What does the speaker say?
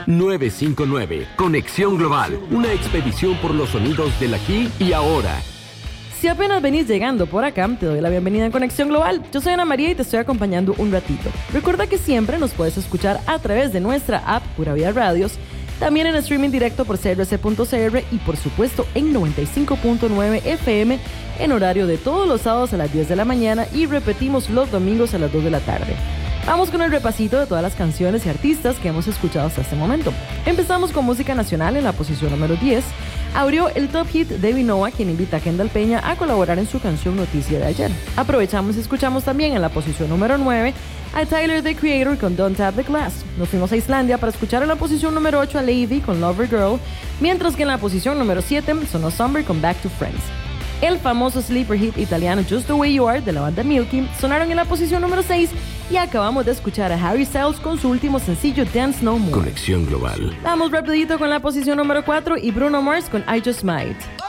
959, Conexión Global, una expedición por los sonidos del aquí y ahora. Si apenas venís llegando por acá, te doy la bienvenida en Conexión Global. Yo soy Ana María y te estoy acompañando un ratito. Recuerda que siempre nos puedes escuchar a través de nuestra app Pura Vida Radios, también en streaming directo por crc.cr y por supuesto en 95.9 FM en horario de todos los sábados a las 10 de la mañana y repetimos los domingos a las 2 de la tarde. Vamos con el repasito de todas las canciones y artistas que hemos escuchado hasta este momento. Empezamos con música nacional en la posición número 10. Abrió el top hit de Vinoa, quien invita a Kendall Peña a colaborar en su canción Noticia de Ayer. Aprovechamos y escuchamos también en la posición número 9 a Tyler, The Creator con Don't Tap the Glass. Nos fuimos a Islandia para escuchar en la posición número 8 a Lady con Lover Girl, mientras que en la posición número 7 sonó Summer con Back to Friends. El famoso sleeper hit italiano Just the Way You Are de la banda Milky sonaron en la posición número 6 y acabamos de escuchar a Harry Styles con su último sencillo Dance No More. Conexión Global. Vamos rapidito con la posición número 4 y Bruno Mars con I Just Might.